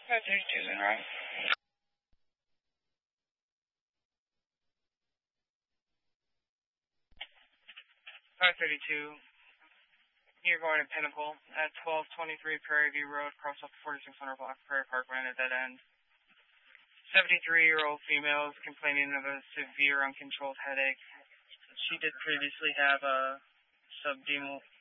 532 then, right? 532. You're going to Pinnacle at 1223 Prairie View Road, cross off the 4600 block, Prairie Park Line at that end. 73-year-old female is complaining of a severe uncontrolled headache. She did previously have a subdermal